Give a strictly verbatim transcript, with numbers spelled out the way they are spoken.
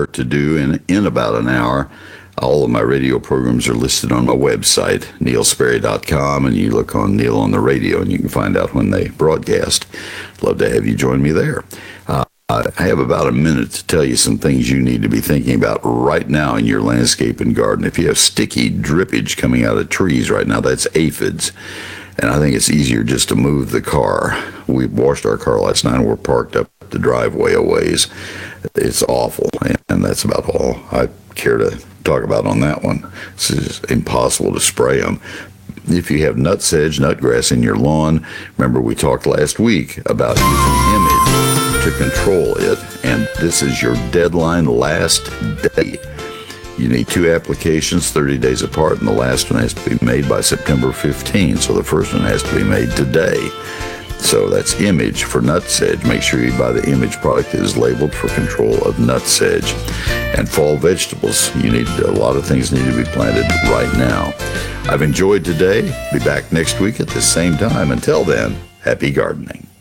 hour to do in, in about an hour. All of my radio programs are listed on my website, neil sperry dot com, and you look on Neil on the Radio, and you can find out when they broadcast. Love to have you join me there. Uh, I have about a minute to tell you some things you need to be thinking about right now in your landscape and garden. If you have sticky drippage coming out of trees right now, that's aphids. And I think it's easier just to move the car. We washed our car last night and we're parked up the driveway a ways. It's awful, and that's about all I care to talk about on that one. It's just impossible to spray them. If you have nutsedge, nutgrass in your lawn, remember we talked last week about using Image to control it, and this is your deadline last day. You need two applications thirty days apart, and the last one has to be made by September fifteenth, so the first one has to be made today. So that's Image for nutsedge. Make sure you buy the Image product that is labeled for control of nutsedge. And fall vegetables, you need a lot of things need to be planted right now. I've enjoyed today. Be back next week at the same time. Until then, happy gardening.